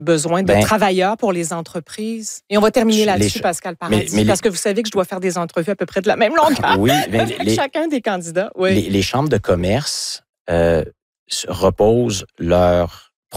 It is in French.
besoin de travailleurs pour les entreprises. Et on va terminer là-dessus, Pascal Paradis, parce que vous savez que je dois faire des entrevues à peu près de la même longueur oui, avec chacun des candidats. Oui. Les chambres de commerce reposent leur